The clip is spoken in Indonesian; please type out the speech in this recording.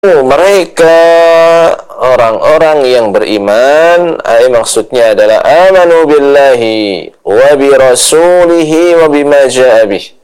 Mereka orang-orang yang beriman, maksudnya adalah amanu billahi wa bi rasulihi wa bima ja'a bih.